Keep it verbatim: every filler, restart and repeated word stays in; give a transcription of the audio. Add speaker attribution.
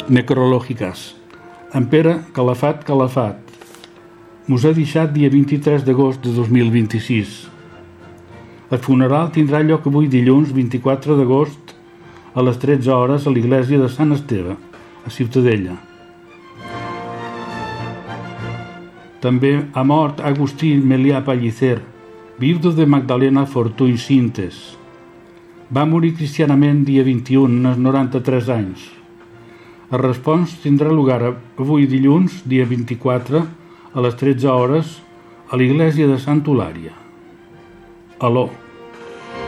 Speaker 1: necrològiques. En Pere Calafat Calafat. Mos ha deixat dia vint-i-tres d'agost de dos mil vint-i-sis. El funeral tindrà lloc avui dilluns vint-i-quatre d'agost a les tretze hores a l'església de Sant Esteve, a Ciutadella. També ha mort Agustí Melià Pellicer, viudo de Magdalena Fortuny Sintes. Va morir cristianament dia vint-i-un, als noranta-tres anys. El respons tindrà lugar avui dilluns, dia vint-i-quatre, a les tretze hores, a l'església de Sant Eulària. Aló.